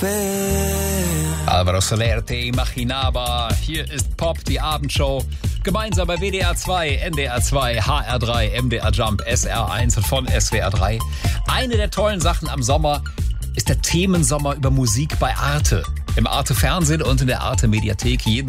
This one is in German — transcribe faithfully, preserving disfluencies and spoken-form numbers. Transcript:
Alvaro Soler, Te Imaginaba. Hier ist Pop, die Abendshow. Gemeinsam bei W D R zwei, N D R zwei, H R drei, M D R Jump, S R eins und von S W R drei. Eine der tollen Sachen am Sommer ist der Themensommer über Musik bei Arte. Im Arte Fernsehen und in der Arte Mediathek jeden